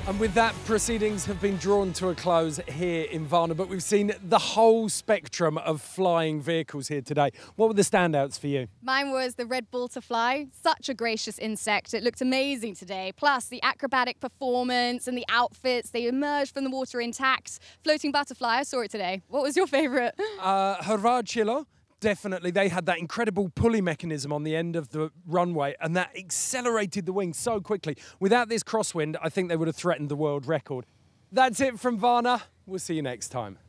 And with that, proceedings have been drawn to a close here in Varna, but we've seen the whole spectrum of flying vehicles here today. What were the standouts for you? Mine was the red butterfly, such a gracious insect. It looked amazing today. Plus the acrobatic performance and the outfits, they emerged from the water intact. Floating butterfly, I saw it today. What was your favourite? Hrvatilo. Definitely, they had that incredible pulley mechanism on the end of the runway and that accelerated the wings so quickly. Without this crosswind, I think they would have threatened the world record. That's it from Varna. We'll see you next time.